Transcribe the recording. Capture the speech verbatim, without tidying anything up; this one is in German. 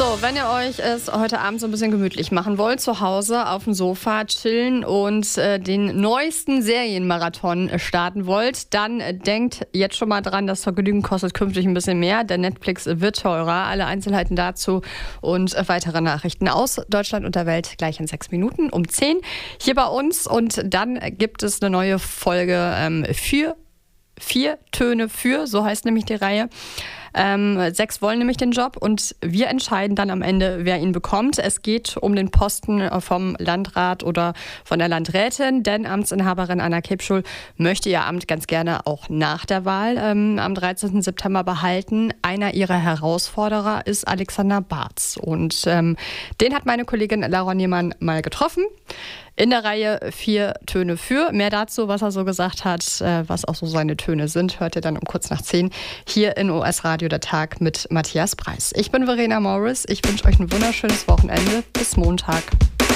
So, wenn ihr euch es heute Abend so ein bisschen gemütlich machen wollt, zu Hause auf dem Sofa chillen und äh, den neuesten Serienmarathon starten wollt, dann äh, denkt jetzt schon mal dran, das Vergnügen kostet künftig ein bisschen mehr, denn Netflix wird teurer. Alle Einzelheiten dazu und äh, weitere Nachrichten aus Deutschland und der Welt gleich in sechs Minuten um zehn hier bei uns. Und dann gibt es eine neue Folge ähm, für vier Töne für, so heißt nämlich die Reihe. Ähm, sechs wollen nämlich den Job und wir entscheiden dann am Ende, wer ihn bekommt. Es geht um den Posten vom Landrat oder von der Landrätin, denn Amtsinhaberin Anna Kepschul möchte ihr Amt ganz gerne auch nach der Wahl ähm, am dreizehnten September behalten. Einer ihrer Herausforderer ist Alexander Barz und ähm, den hat meine Kollegin Laura Niemann mal getroffen. In der Reihe vier Töne für. Mehr dazu, was er so gesagt hat, äh, was auch so seine Töne sind, hört ihr dann um kurz nach zehn hier in O S Radio der Tag mit Matthias Preis. Ich bin Verena Morris. Ich wünsche euch ein wunderschönes Wochenende. Bis Montag.